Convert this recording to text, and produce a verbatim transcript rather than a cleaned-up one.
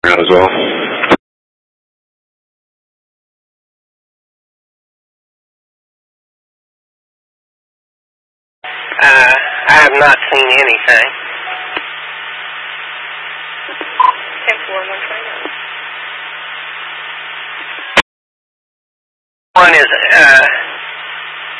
Around as well. Uh, I have not seen anything. ten four, one twenty-nine. One is, uh,